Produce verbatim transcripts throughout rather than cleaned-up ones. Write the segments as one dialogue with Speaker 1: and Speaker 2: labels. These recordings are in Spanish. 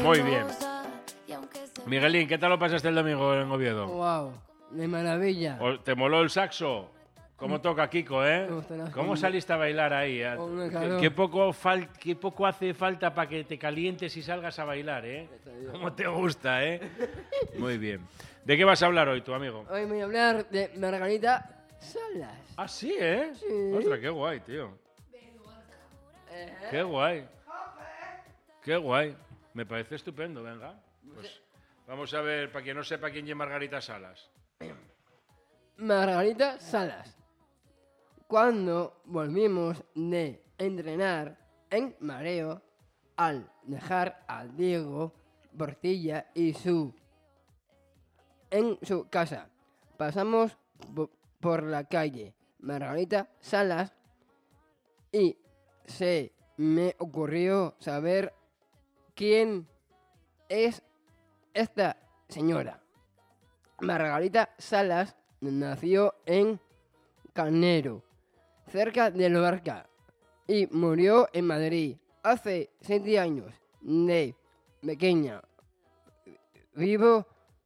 Speaker 1: Muy bien. Miguelín, ¿qué tal lo pasaste el domingo en Oviedo?
Speaker 2: Wow, de maravilla.
Speaker 1: ¿O- ¿Te moló el saxo? ¿Cómo toca Kiko, eh?
Speaker 2: Me gustan las
Speaker 1: ¿Cómo
Speaker 2: con-
Speaker 1: saliste a bailar ahí? A-
Speaker 2: con el
Speaker 1: ¿Qué,
Speaker 2: calor.
Speaker 1: qué poco fal- qué poco hace falta para que te calientes y salgas a bailar, eh? ¿Cómo te gusta, eh? Muy bien. ¿De qué vas a hablar hoy, tu amigo?
Speaker 2: Hoy voy a hablar de Margarita Salas.
Speaker 1: Ah, sí, ¿eh?
Speaker 2: Sí.
Speaker 1: Ostras, qué guay, tío.
Speaker 2: Eh,
Speaker 1: Qué guay. Qué guay. Me parece estupendo, venga. Pues vamos a ver, para quien no sepa quién es Margarita Salas.
Speaker 2: Margarita Salas. Cuando volvimos de entrenar en mareo, al dejar a Diego Portilla y su en su casa, pasamos po- por la calle Margarita Salas y se me ocurrió saber quién es esta señora. Margarita Salas nació en Carnero, cerca de Lorca, y murió en Madrid hace siete años. De pequeña vivo,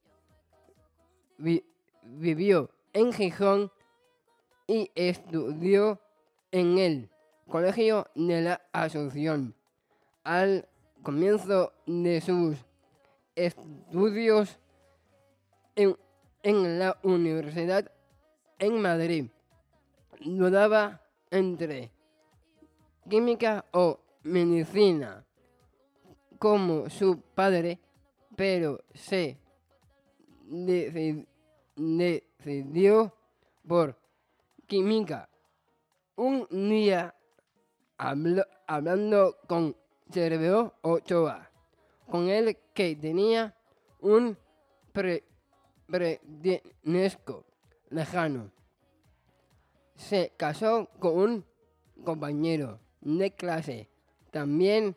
Speaker 2: vi- vivió en Gijón y estudió en el Colegio de la Asunción. Al comienzo de sus estudios en, en la universidad en Madrid, dudaba entre química o medicina, como su padre, pero se deci- decidió por química. Un día, hablo- hablando con Cerveo Ochoa, con el que tenía un pre, parentesco lejano, se casó con un compañero de clase, también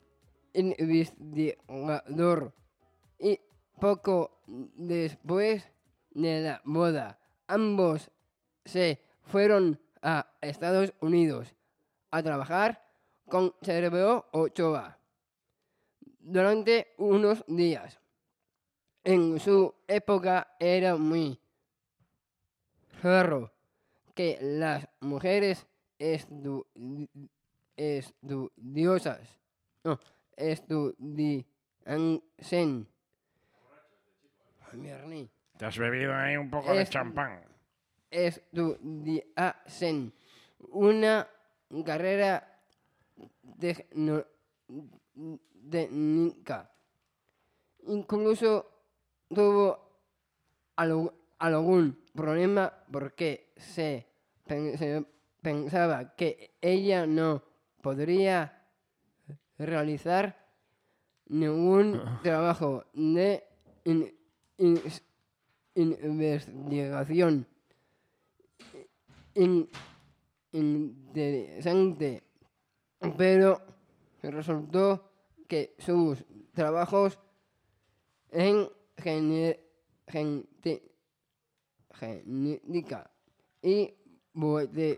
Speaker 2: investigador, y poco después de la boda, ambos se fueron a Estados Unidos a trabajar con Cerveo Ochoa durante unos días. En su época era muy raro que las mujeres estu- estudiosas no, estudiasen. Ay, mierda.
Speaker 1: Te has bebido ahí un poco de
Speaker 2: Es-
Speaker 1: champán.
Speaker 2: Estudiasen una carrera tecno- técnica. Incluso tuvo algu- algún problema porque se, pen- se pensaba que ella no podría realizar ningún trabajo de in- in- investigación in- interesante, pero resultó que sus trabajos en gene- gente- genética y boete-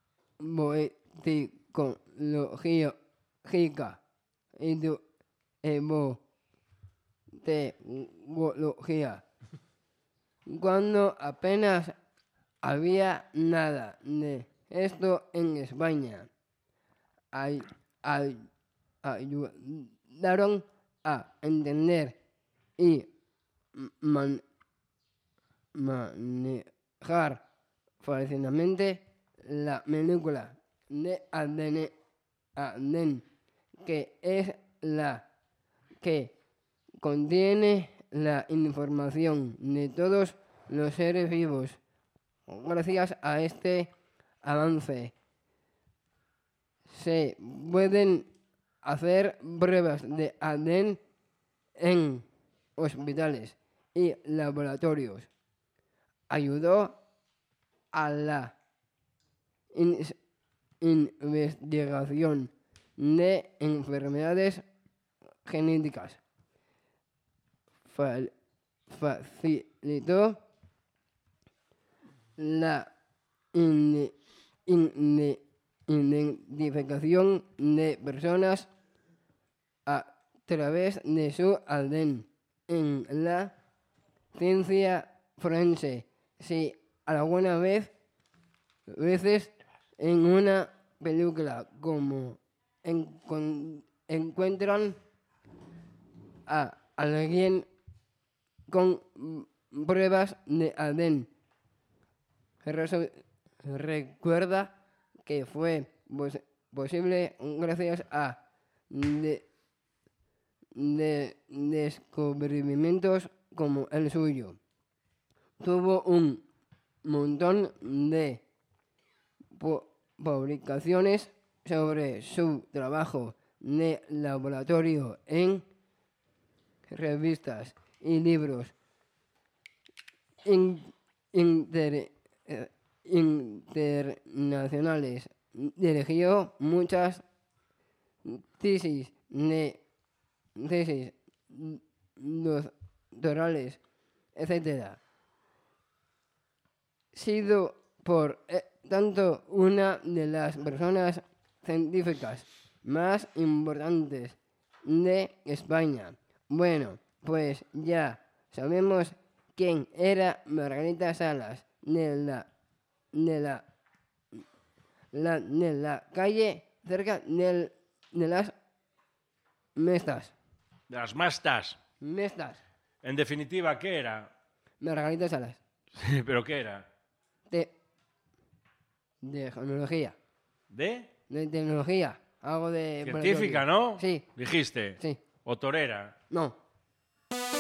Speaker 2: boeticología y du- hemoteología, cuando apenas había nada de esto en España. Ay- ay- ayudaron a entender y man- manejar fácilmente la molécula de A D N, A D N, que es la que contiene la información de todos los seres vivos. Gracias a este avance se pueden hacer pruebas de A D N en hospitales y laboratorios. Ayudó a la in- investigación de enfermedades genéticas. Fa- facilitó la in- in- identificación de personas a través de su A D N en la ciencia forense. Si alguna vez, veces en una película como en, encuentran a alguien con pruebas de A D N, recuerda que fue pos posible gracias a de, de descubrimientos como el suyo. Tuvo un montón de publicaciones sobre su trabajo de laboratorio en revistas y libros in, inter, eh, internacionales. Dirigió muchas tesis, de, tesis doctorales, etcétera. Sido por eh, tanto una de las personas científicas más importantes de España. Bueno, pues ya sabemos quién era Margarita Salas, de la, de la, la, de la calle cerca del, de las Mestas.
Speaker 1: De las mastas.
Speaker 2: Mestas.
Speaker 1: En definitiva, ¿qué era?
Speaker 2: Margarita Salas.
Speaker 1: Sí, ¿pero qué era?
Speaker 2: De, de tecnología.
Speaker 1: ¿De?
Speaker 2: De tecnología. Algo de...
Speaker 1: Científica, ¿no?
Speaker 2: Sí.
Speaker 1: Dijiste.
Speaker 2: Sí.
Speaker 1: ¿O torera?
Speaker 2: No.